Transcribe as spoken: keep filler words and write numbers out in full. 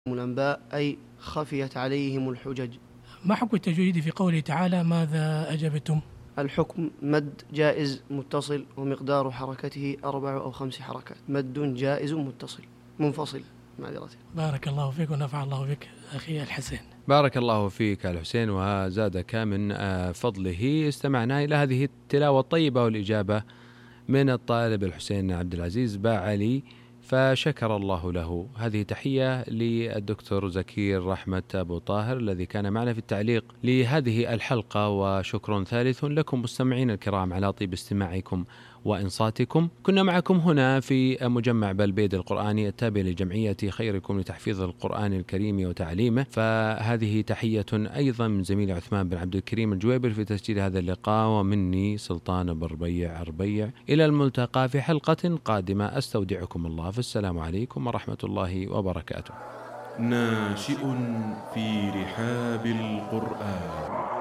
الأنباء أي خفيت عليهم الحجج. ما حكم التجويد في قوله تعالى ماذا أجبتم؟ الحكم مد جائز متصل ومقدار حركته أربع أو خمس حركات. مد جائز متصل منفصل معذرة. بارك الله فيك ونفع الله بك أخي الحسين. بارك الله فيك الحسين وزادك من فضله. استمعنا إلى هذه التلاوة الطيبة والإجابة من الطالب الحسين عبد العزيز باعلي، فشكر الله له. هذه تحية للدكتور زكير رحمة أبو طاهر الذي كان معنا في التعليق لهذه الحلقة، وشكر ثالث لكم مستمعين الكرام على طيب استماعكم وإنصاتكم. كنا معكم هنا في مجمع بلبيد القرآني التابع لجمعية خيركم لتحفيظ القرآن الكريم وتعليمه. فهذه تحية أيضا من زميلي عثمان بن عبد الكريم الجويبر في تسجيل هذا اللقاء، ومني سلطان بربيع أربيع. إلى الملتقى في حلقة قادمة، أستودعكم الله، فالسلام عليكم ورحمة الله وبركاته. ناشئ في رحاب القرآن.